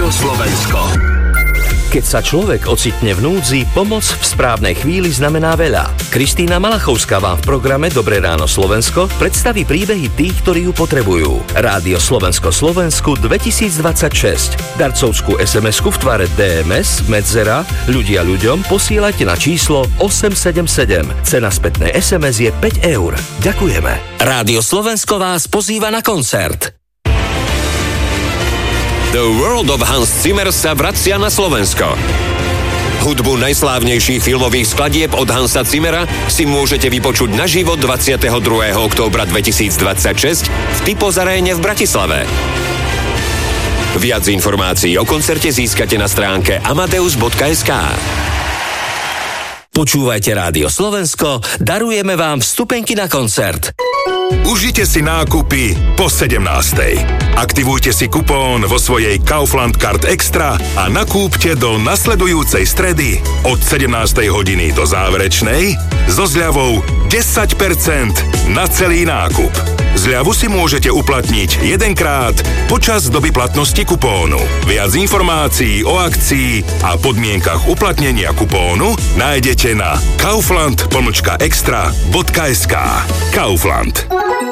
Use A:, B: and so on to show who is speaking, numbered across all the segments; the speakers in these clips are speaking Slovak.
A: Slovensko.
B: Keď sa človek ocitne v núdzi, pomoc v správnej chvíli znamená veľa. Kristína Malachovská vám v programe Dobré ráno Slovensko predstaví príbehy tých, ktorí ju potrebujú. Rádio Slovensko Slovensku 2026. Darcovskú SMS-ku v tvare DMS, Medzera, ľudia ľuďom posielajte na číslo 877. Cena spätnej SMS je 5 eur. Ďakujeme. Rádio Slovensko vás pozýva na koncert.
C: The World of Hans Zimmer sa vracia na Slovensko. Hudbu najslávnejších filmových skladieb od Hansa Zimmera si môžete vypočuť naživo 22. októbra 2026 v Typos Aréne v Bratislave. Viac informácií o koncerte získate na stránke amadeus.sk.
B: Počúvajte Rádio Slovensko, darujeme vám vstupenky na koncert.
D: Užite si nákupy po 17:00. Aktivujte si kupón vo svojej Kaufland Card Extra a nakúpte do nasledujúcej stredy od 17:00 hodiny do záverečnej so zľavou 10% na celý nákup. Zľavu si môžete uplatniť jedenkrát počas doby platnosti kupónu. Viac informácií o akcii a podmienkach uplatnenia kupónu nájdete na kaufland.extra.sk. Kaufland.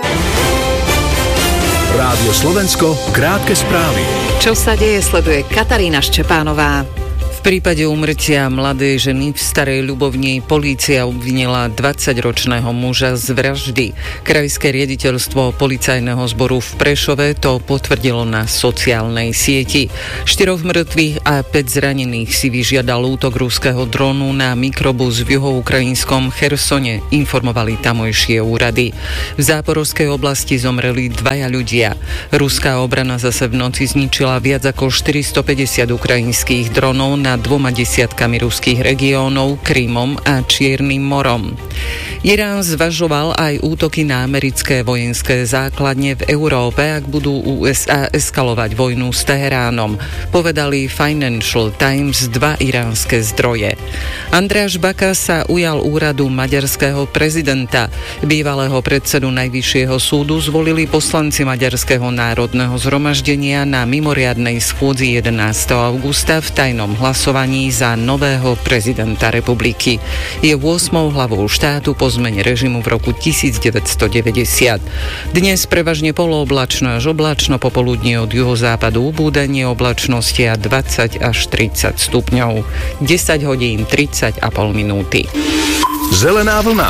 A: Rádio Slovensko, krátke správy.
E: Čo sa deje, sleduje Katarína Ščepánová.
F: V prípade úmrtia mladej ženy v Starej Ľubovni polícia obvinila 20-ročného muža z vraždy. Krajské riaditeľstvo policajného zboru v Prešove to potvrdilo na sociálnej sieti. 4 mŕtvych a 5 zranených si vyžiadal útok ruského drónu na mikrobus v juhoukrajinskom Chersone, informovali tamojšie úrady. V Záporovskej oblasti zomreli 2 ľudia. Ruská obrana zase v noci zničila viac ako 450 ukrajinských dronov na 20 ruských regiónov, Krymom a Čiernym morom. Irán zvažoval aj útoky na americké vojenské základne v Európe, ak budú USA eskalovať vojnu s Teheránom, povedali Financial Times 2 iránske zdroje. Andreas Baka sa ujal úradu maďarského prezidenta. Bývalého predsedu Najvyššieho súdu zvolili poslanci Maďarského národného zhromaždenia na mimoriadnej schôdzi 11. augusta v tajnom hlasovaní za nového prezidenta republiky. Je 8. hlavou štátu po zmene režimu v roku 1990. Dnes prevažne polooblačno až oblačno, popoludne od juhozápadu ubúdanie oblačnosti a 20 až 30 stupňov. 10 hodín 30,5 minúty.
A: Zelená vlna.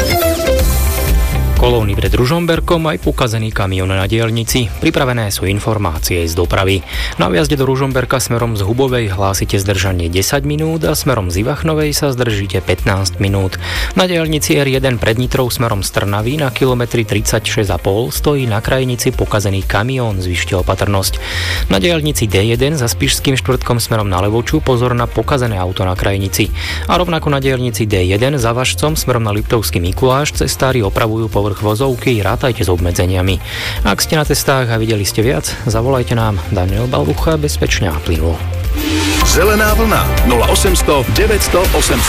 G: Kolóny pred Ružomberkom aj pokazený kamión na diaľnici. Pripravené sú informácie z dopravy. Na vjazde do Ružomberka smerom z Hubovej hlásite zdržanie 10 minút a smerom z Ivachnovej sa zdržíte 15 minút. Na diaľnici R1 pred Nitrou smerom z Trnavy na kilometri 36,5 stojí na krajnici pokazený kamión, zvyšte opatrnosť. Na diaľnici D1 za Spišským štvrtkom smerom na Levoču pozor na pokazené auto na krajnici. A rovnako na diaľnici D1 za Vašcom smerom na Liptovský Mikuláš cestári opravujú povrch vozovky, rátajte s obmedzeniami. Ak ste na testách a videli ste viac, zavolajte nám. Daniel Balbucha, bezpečne a plynulo.
A: Zelená vlna 0800 900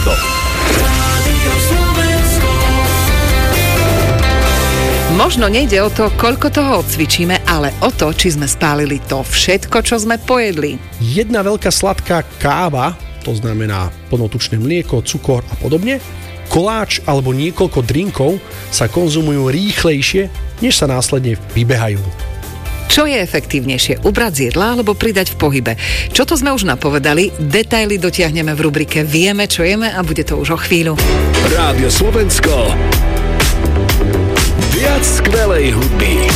A: 800.
E: Možno nejde o to, koľko toho odcvičíme, ale o to, či sme spálili to všetko, čo sme pojedli.
H: Jedna veľká sladká káva, to znamená plnotučné mlieko, cukor a podobne, koláč alebo niekoľko drinkov sa konzumujú rýchlejšie, než sa následne vybehajú.
E: Čo je efektívnejšie, ubrať z jedla alebo pridať v pohybe? Čo to sme už napovedali, detaily dotiahneme v rubrike Vieme, čo jeme a bude to už o chvíľu.
A: Rádio Slovensko. Viac skvelej hudby.